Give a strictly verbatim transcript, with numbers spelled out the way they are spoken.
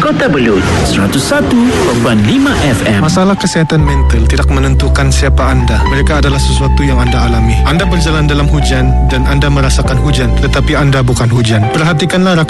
Kota Belud, seratus satu perpuluhan lima F M. Masalah kesihatan mental tidak menentukan siapa anda. Mereka adalah sesuatu yang anda alami. Anda berjalan dalam hujan dan anda merasakan hujan, tetapi anda bukan hujan. Perhatikanlah rakan